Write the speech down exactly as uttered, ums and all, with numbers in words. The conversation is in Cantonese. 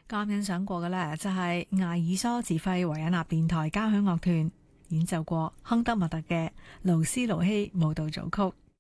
啱欣賞過嘅呢，就係艾爾蘇指揮維也納電台交響樂團演奏過亨德默特嘅《勞斯勞希舞蹈組曲》。